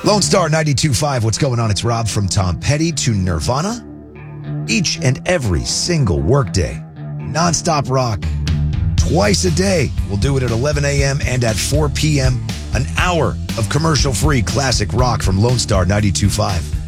Lone Star 92.5, what's going on? It's Rob from Tom Petty to Nirvana. Each and every single workday, nonstop rock, twice a day. We'll do it at 11 a.m. and at 4 p.m. An hour of commercial-free classic rock from Lone Star 92.5.